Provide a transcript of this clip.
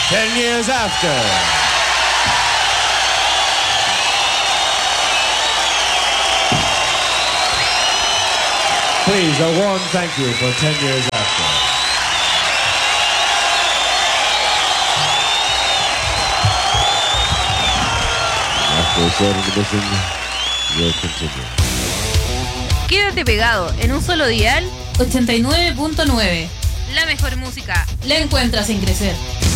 10 years after. Please, a warm thank you for 10 years after. After a short intermission, we'll continue. Quédate pegado en un solo dial. 89.9. La mejor música La encuentras sin crecer.